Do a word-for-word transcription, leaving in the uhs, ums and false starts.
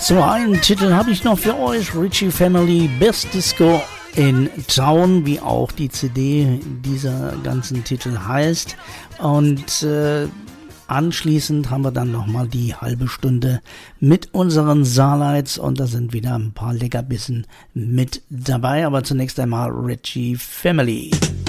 So, einen Titel habe ich noch für euch. Richie Family, Best Disco in Town, wie auch die C D dieser ganzen Titel heißt. Und äh, anschließend haben wir dann nochmal die halbe Stunde mit unseren Saarlights und da sind wieder ein paar Leckerbissen mit dabei. Aber zunächst einmal Richie Family.